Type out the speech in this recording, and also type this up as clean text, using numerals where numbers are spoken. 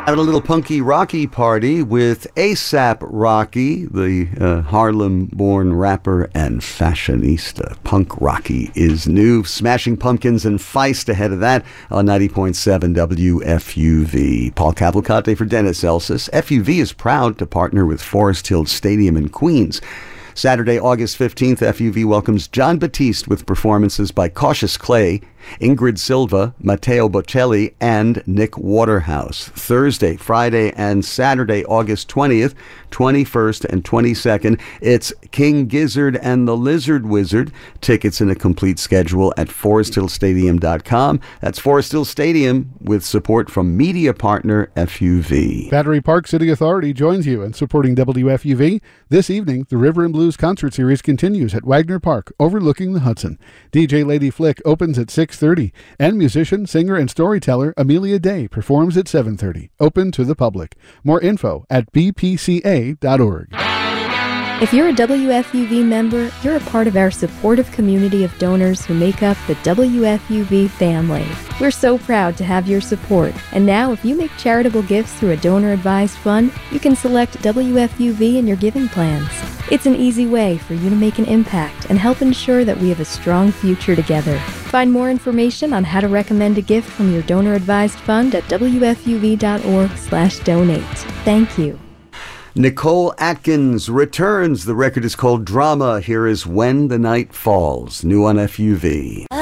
Had a little punky Rocky party with A$AP Rocky, the Harlem-born rapper and fashionista. Punk Rocky is new. Smashing Pumpkins and Feist ahead of that on 90.7 WFUV. Paul Cavalcante for Dennis Elsas. FUV is proud to partner with Forest Hill Stadium in Queens. Saturday, August 15th, FUV welcomes Jon Batiste with performances by Cautious Clay, Ingrid Silva, Matteo Bocelli, and Nick Waterhouse. Thursday, Friday, and Saturday, August 20th, 21st, and 22nd, it's King Gizzard and the Lizard Wizard. Tickets and a complete schedule at foresthillstadium.com. That's Forest Hill Stadium with support from media partner FUV. Battery Park City Authority joins you in supporting WFUV. This evening, the River and Blues concert series continues at Wagner Park, overlooking the Hudson. DJ Lady Flick opens at 6:30, and musician, singer, and storyteller Amelia Day performs at 7:30. Open to the public. More info at bpca.org. If you're a WFUV member, you're a part of our supportive community of donors who make up the WFUV family. We're so proud to have your support. And now, if you make charitable gifts through a donor-advised fund, you can select WFUV in your giving plans. It's an easy way for you to make an impact and help ensure that we have a strong future together. Find more information on how to recommend a gift from your donor-advised fund at wfuv.org/donate. Thank you. Nicole Atkins returns. The record is called Drama. Here is When the Night Falls, new on FUV.